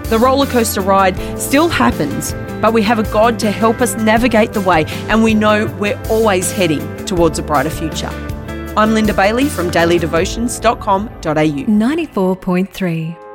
The roller coaster ride still happens, but we have a God to help us navigate the way, and we know we're always heading towards a brighter future. I'm Linda Bailey from dailydevotions.com.au. 94.3